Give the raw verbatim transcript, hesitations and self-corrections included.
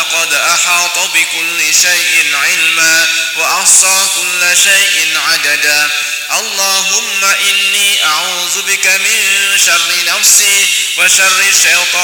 قد أحاط بكل شيء علما وأحصى كل شيء عددا. اللهم إني أعوذ بك من شر نفسي وشر الشيطان